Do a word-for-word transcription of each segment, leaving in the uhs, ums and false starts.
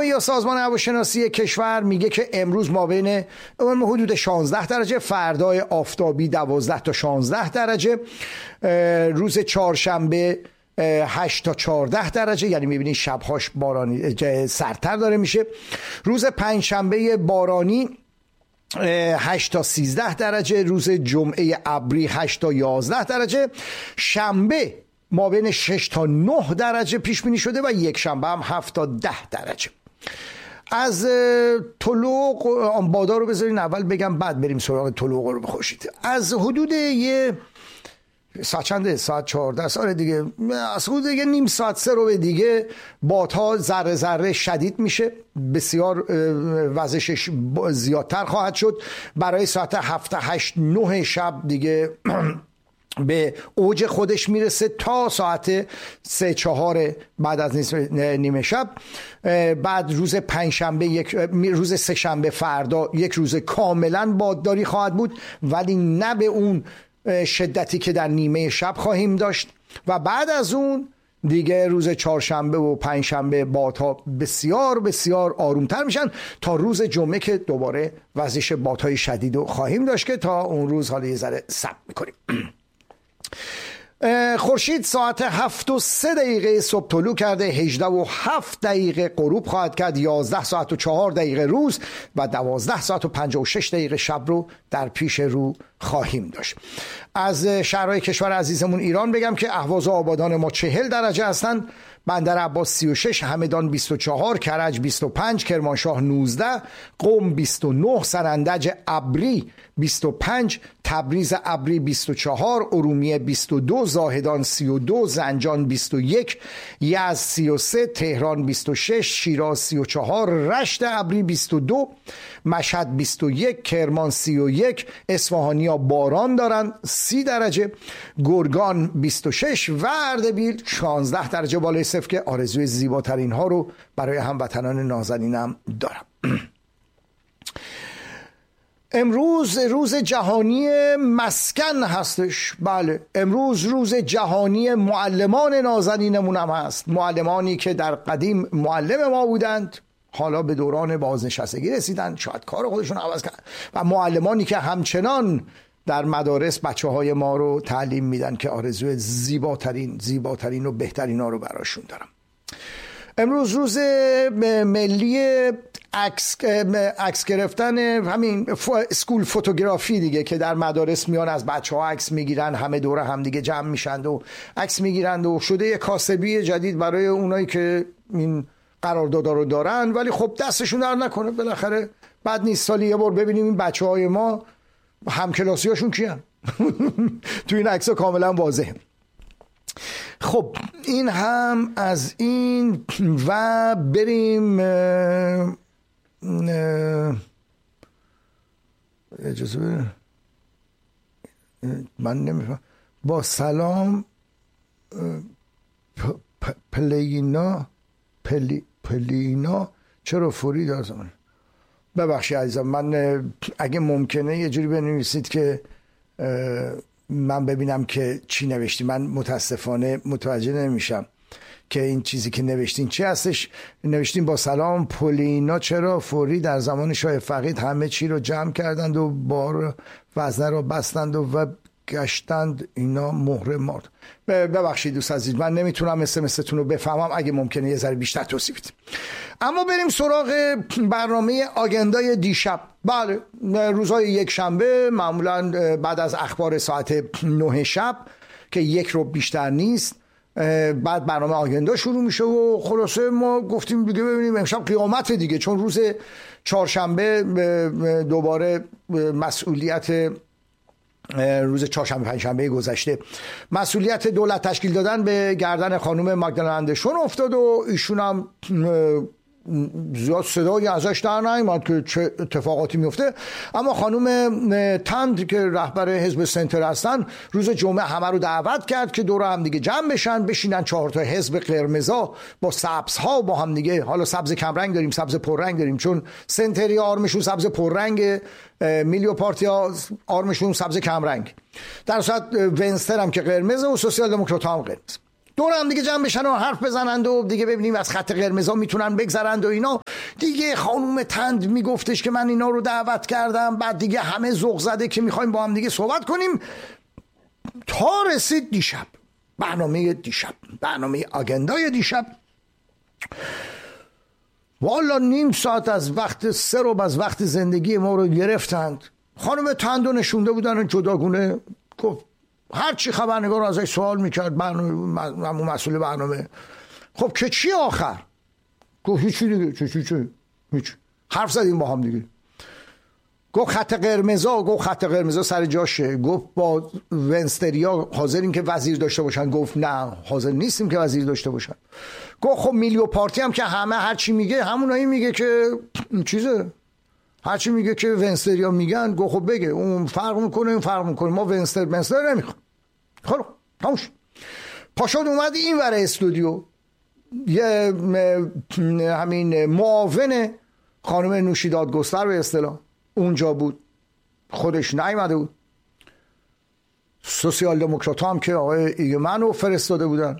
روزنامه یا سازمان هواشناسی کشور میگه که امروز ما بین حدود شانزده درجه، فردای آفتابی دوازده تا شانزده درجه، روز چهارشنبه هشت تا چهارده درجه، یعنی میبینید شبهاش بارانی سردتر داره میشه. روز پنجشنبه بارانی هشت تا سیزده درجه، روز جمعه ابری هشت تا یازده درجه، شنبه ما بین شش تا نه درجه پیش بینی شده و یک شنبه هم هفت تا ده درجه. از طلوع بادار رو بذارین اول بگم بعد بریم سراغ طلوع رو بخوشید. از حدود یه ساعت چنده؟ ساعت چهارده ساعت دیگه، از حدود یه نیم ساعت سه رو به دیگه بادها ذره ذره شدید میشه، بسیار وزشش زیادتر خواهد شد. برای ساعت هفت هشت نه شب دیگه به اوج خودش میرسه تا ساعت سه چهار بعد از نیمه شب. بعد روز پنجشنبه یک روز سه شنبه فردا یک روز کاملا بادداری خواهد بود، ولی نه به اون شدتی که در نیمه شب خواهیم داشت. و بعد از اون دیگه روز چهارشنبه و پنجشنبه بادها بسیار بسیار آرومتر میشن تا روز جمعه که دوباره وزش بادهای شدید رو خواهیم داشت که تا اون روز حالا یه ذره صبر میکنیم. خورشید ساعت هفت و سه دقیقه صبح طلوع کرده، هجده و هفت دقیقه غروب خواهد کرد، یازده ساعت و چهار دقیقه روز و دوازده ساعت و پنجاه و شش دقیقه شب رو در پیش رو خواهیم داشت. از شهرهای کشور عزیزمون ایران بگم که اهواز و آبادان ما چهل درجه هستند، بندر عباس سی و شش، همدان بیست و چهار، کرج بیست و پنج، کرمانشاه نوزده، قم بیست و نه، سرندج ابری بیست و پنج، تبریز ابری بیست و چهار، ارومیه بیست و دو، زاهدان سی و دو، زنجان بیست و یک، یزد سی و سه، تهران بیست و شش، شیراز سی و چهار، رشت ابری بیست و دو، مشهد بیست و یک، کرمان سی و یک، اصفهانی‌ها باران دارن سی درجه، گرگان بیست و شش و اردبیل شانزده درجه بالای صفر که آرزوی زیباترین ها رو برای هموطنان نازنینم دارم. امروز روز جهانی مسکن هستش. بله، امروز روز جهانی معلمان نازنینمون هم هست، معلمانی که در قدیم معلم ما بودند حالا به دوران بازنشستگی رسیدن، شاید کار خودشون عوض کردن، و معلمانی که همچنان در مدارس بچه های ما رو تعلیم میدن که آرزوی زیباترین زیباترین و بهترین ها رو براشون دارم. امروز روز ملی عکس عکس گرفتن، همین اسکول فوتوگرافی دیگه، که در مدارس میان از بچه ها عکس میگیرن، همه دور هم دیگه جمع میشن و عکس میگیرن و شده یه کاسبی جدید برای اونایی که این قراردادا رو دارن، ولی خب دستشون در نکنه، بالاخره بعد نیست سالی یه بار ببینیم این بچه های ما همکلاسی هاشون کیان. تو این عکس ها کاملا واضحه. خب این هم از این و بریم اه اه اجازه بره. من نمیفهم. با سلام پ پلینا پلی پلینا چرا فوری دارم؟ ببخشید عزیزم، من اگه ممکنه یه جوری بنویسید که من ببینم که چی نوشتی. من متاسفانه متوجه نمیشم که این چیزی که نوشتین چی هستش. نوشتین با سلام پولینا چرا فوری در زمان شاه فقید همه چی رو جمع کردند و بار وزنه رو بستند و, و گشتند اینا مهر مارد. ببخشید دوست عزیز، من نمیتونم مثل مثلتون رو بفهمم، اگه ممکنه یه ذره بیشتر توضیح بدید. اما بریم سراغ برنامه آگندای دیشب. بله، روزهای یک شنبه معمولا بعد از اخبار ساعت نه شب که یک رو بیشتر نیست، بعد برنامه آگندا شروع میشه و خلاصه ما گفتیم دیگه ببینیم امشب قیامت دیگه، چون روز چهارشنبه دوباره مسئولیت روز چهارشنبه پنجشنبه گذشته مسئولیت دولت تشکیل دادن به گردن خانم ماگدالنا اندرسون افتاد و ایشون هم زیاد صدایی ازش در نیامد که چه اتفاقاتی میفته. اما خانم تند که رهبر حزب سنتر هستن روز جمعه همه رو دعوت کرد که دور هم دیگه جمع بشن، بشینن چهار تا حزب قرمزا با سبزها با هم دیگه، حالا سبز کمرنگ داریم سبز پررنگ داریم، چون سنتری آرمشون سبز پررنگ، میلیو پارتیا آرمشون سبز کمرنگ، در صورت ونستر هم که قرمزه و سوسیال دموکرات هم قرمز. دور هم دیگه جمع بشن و حرف بزنند و دیگه ببینیم از خط قرمزا میتونن بگذرند و اینا. دیگه خانوم تند میگفتش که من اینا رو دعوت کردم، بعد دیگه همه ذوق زده که میخوایم با هم دیگه صحبت کنیم، تا رسید دیشب، برنامه دیشب، برنامه آگندای دیشب. والا نیم ساعت از وقت سه رو از وقت زندگی ما رو گرفتند. خانم تندو نشونده بودن جداگونه، گفت هر چی خبرنگار ازش سوال میکرد، برنامه مسئول برنامه، خب که چی آخر؟ گفت هیچی دیگه. چی چی چی هیچ. حرف زدیم با هم دیگه. گفت خط قرمزا، گفت خط قرمزا سر جاشه. گفت با ونستریا حاضرین که وزیر داشته باشن؟ گفت نه حاضر نیستیم که وزیر داشته باشن. گفت خب میلیو پارتی هم که همه هر چی میگه همونایی میگه که این چیزه، هر چی میگه که ونستریا میگن. گفت خب بگه، اون فرق میکنه این فرق میکنه، ما ونستر ونستر نمیخوام. خب تموش. پاشد اومد این ور استودیو، یه همین معاون خانم نوشی دادگستر به اصطلاح اونجا بود، خودش نیامده بود. سوسیال دموکرات هم که آقای ایگمن رو فرستاده بودن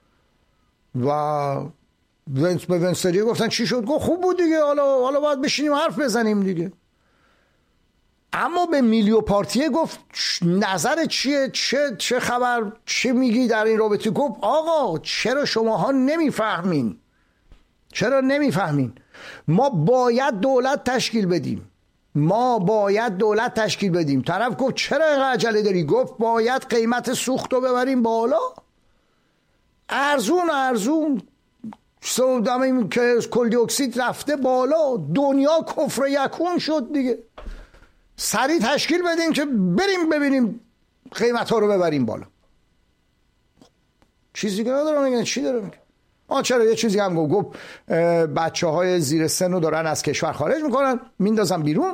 و به ونستری گفتن چی شد؟ گفت خوب بود دیگه، حالا حالا باید بشینیم حرف بزنیم دیگه. اما به میلیو پارتیه گفت نظر چیه؟ چه چه خبر؟ چه میگی در این رابطه؟ گفت آقا چرا شماها نمیفهمین؟ چرا نمیفهمین؟ ما باید دولت تشکیل بدیم، ما باید دولت تشکیل بدیم. طرف گفت چرا اینقدر عجله داری؟ گفت باید قیمت سوخت رو ببریم بالا، ارزون ارزون سودامی که کل دی اکسید رفته بالا، دنیا کفر یکون شد دیگه. سریع تشکیل بدیم که بریم ببینیم قیمت ها رو ببریم بالا. چیزی که ندارم میگن. چی داره میگن؟ آه چرا یه چیزی هم گفت، گفت بچه های زیر سن رو دارن از کشور خارج میکنن، میندازن بیرون.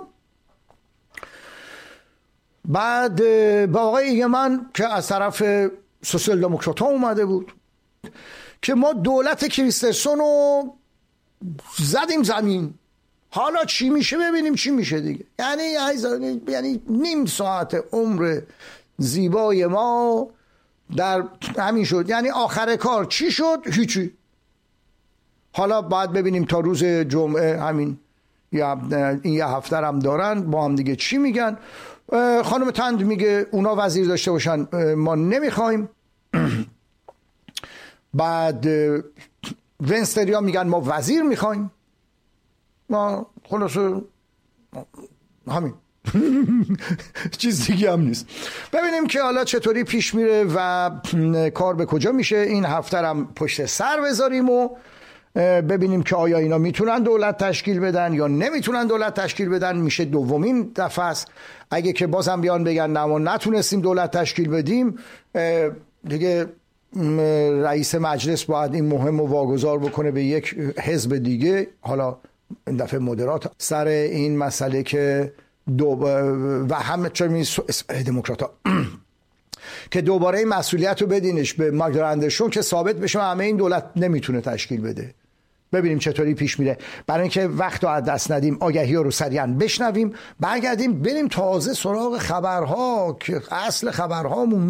بعد با آقای ایگمن که از طرف سوسیال دموکرات ها اومده بود که ما دولت کریسترسون رو زدیم زمین، حالا چی میشه ببینیم چی میشه دیگه. یعنی یعنی نیم ساعت عمر زیبای ما در همین شد. یعنی آخر کار چی شد؟ هیچی. حالا باید ببینیم تا روز جمعه، همین این یه هفته هم دارن با هم دیگه چی میگن. خانم تند میگه اونا وزیر داشته باشن ما نمیخوایم. بعد ونستریا میگن ما وزیر میخوایم. ما خلاصه همین چیز دیگه هم نیست. ببینیم که حالا چطوری پیش میره و کار به کجا میشه. این هفته هم پشت سر بذاریم و ببینیم که آیا اینا میتونن دولت تشکیل بدن یا نمیتونن دولت تشکیل بدن. میشه دومین دفعه است. اگه که بازم بیان بگن نه ما نتونستیم دولت تشکیل بدیم، دیگه رئیس مجلس باید این مهم رو واگذار بکنه به یک حزب دیگه. حالا این دفعه مدرات سر این مسئله که دو و همه چون دموکرات‌ها که دوباره این مسئولیت رو بدینش به ماگدالن اندرسون که ثابت بشه همه این دولت نمیتونه تشکیل بده. ببینیم چطوری پیش میره. برای اینکه وقت رو از دست ندیم، آگهی ها رو سریعا بشنویم، برگردیم بریم تازه سراغ خبرها که اصل خبرها مونده.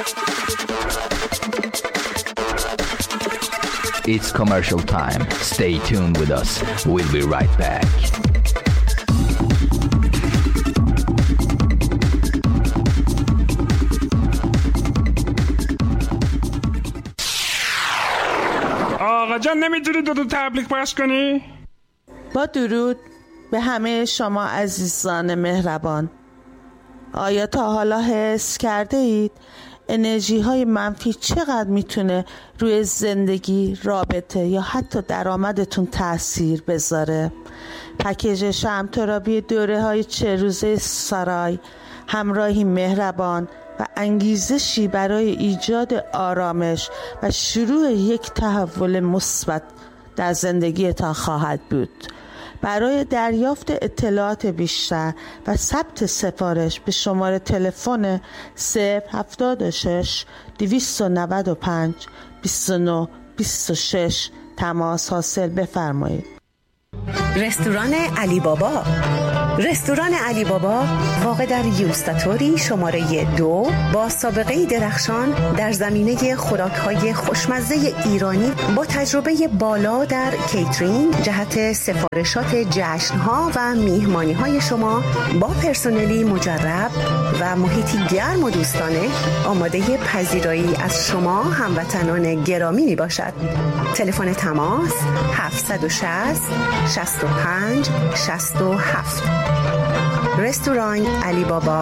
It's commercial time. Stay tuned with us. We'll be right back. آقا جان نمیتونی دو دو تبلیغ پخش کنی؟ با درود به همه شما عزیزان مهربان. آیا تا حالا حس کرده اید انرژی های منفی چقدر میتونه روی زندگی، رابطه یا حتی درآمدتون تأثیر بذاره؟ پکیج شمع تراپی دوره های چه روزه سارای همراهی مهربان و انگیزشی برای ایجاد آرامش و شروع یک تحول مثبت در زندگیتان خواهد بود. برای دریافت اطلاعات بیشتر و ثبت سفارش به شماره تلفن صفر هفتاد و شش دویست و نود و پنج بیست و نه بیست و شش تماس حاصل بفرمایید. رستوران علی بابا، رستوران علی بابا واقع در یوستاتوری شماره دو با سابقه درخشان در زمینه خوراک‌های خوشمزه ایرانی با تجربه بالا در کیترینگ جهت سفارشات جشن‌ها و میهمانی‌های شما با پرسنلی مجرب و محیطی گرم و دوستانه آماده پذیرایی از شما هموطنان گرامی می باشد. تلفن تماس هفت شش صفر شش پنج شش هفت. رستوران علی بابا